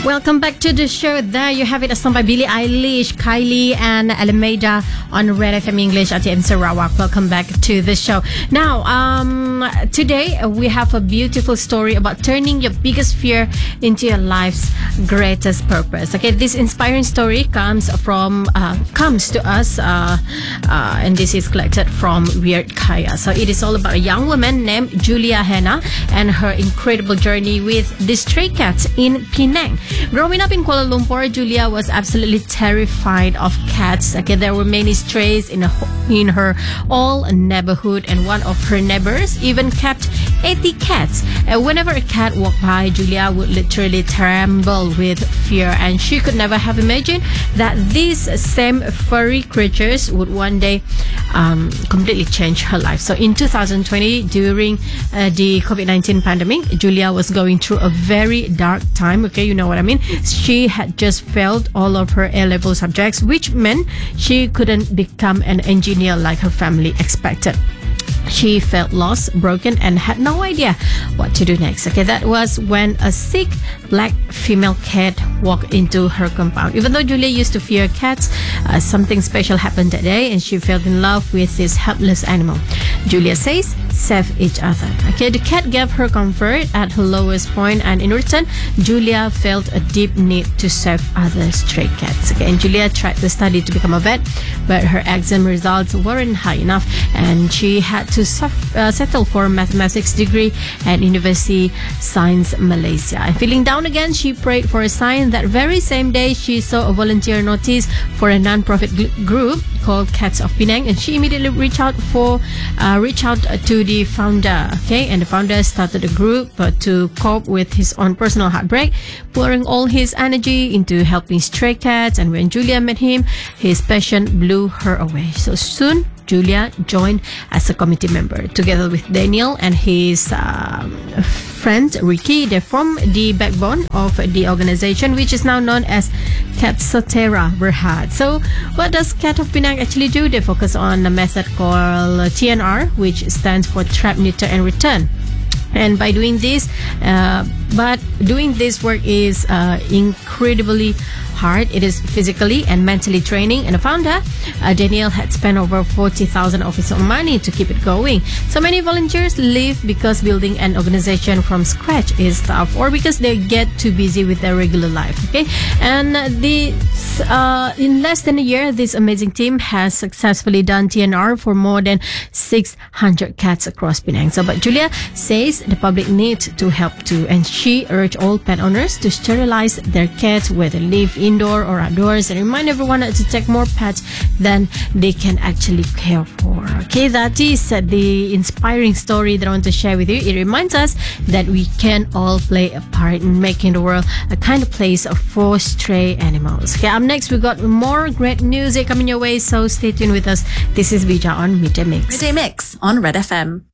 Welcome back to the show. There you have it, a song by Billie Eilish, Kylie and Alameda on Red FM English at TM Sarawak. Welcome back to the show. Now, today we have a beautiful story about turning your biggest fear into your life's greatest purpose. Okay, this inspiring story comes to us, and this is collected from Weird Kaya. So it is all about a young woman named Julia Hannah and her incredible journey with the stray cats in Penang. Growing up in Kuala Lumpur, Julia was absolutely terrified of cats. Okay, there were many strays in her whole neighborhood, and one of her neighbors even kept 80 cats. Whenever a cat walked by, Julia would literally tremble with fear, and she could never have imagined that these same furry creatures would one day completely change her life. So in 2020, during the COVID-19 pandemic, Julia was going through a very dark time. Okay, you know what I mean? She had just failed all of her A-level subjects, which meant she couldn't become an engineer like her family expected. She felt lost, broken, and had no idea what to do next. Okay, that was when a sick black female cat walked into her compound. Even though Julia used to fear cats, something special happened that day, and she fell in love with this helpless animal. Julia says, save each other. Okay, the cat gave her comfort at her lowest point, and in return, Julia felt a deep need to save other stray cats. Okay, and Julia tried to study to become a vet, but her exam results weren't high enough, and she had to settle for a mathematics degree at University Science Malaysia. And feeling down again, she prayed for a sign. That very same day, she saw a volunteer notice for a non-profit group called Cats of Penang, and she immediately reached out to the founder. Okay, and the founder started a group to cope with his own personal heartbreak, pouring all his energy into helping stray cats. And when Julia met him, his passion blew her away. So soon, Julia joined as a committee member. Together with Daniel and his friend Ricky, they form the backbone of the organization, which is now known as Cat Sotera Berhad. So what does Cat of Penang actually do? They focus on a method called TNR, which stands for Trap, Neuter and Return. And by doing this, doing this work is incredibly hard. It is physically and mentally draining, and the founder, Daniel, had spent over 40,000 of his own money to keep it going. So many volunteers leave because building an organization from scratch is tough, or because they get too busy with their regular life. Okay, and in less than a year, this amazing team has successfully done TNR for more than 600 cats across Penang. So, but Julia says the public needs to help too, and she urged all pet owners to sterilize their cats, whether they live indoor or outdoors, and remind everyone to take more pets than they can actually care for. Okay, that is the inspiring story that I want to share with you. It reminds us that we can all play a part in making the world a kind of place for stray animals. Okay, up next we got more great music coming your way, so stay tuned with us. This is Bija on Midday Mix. Midday Mix on Red FM.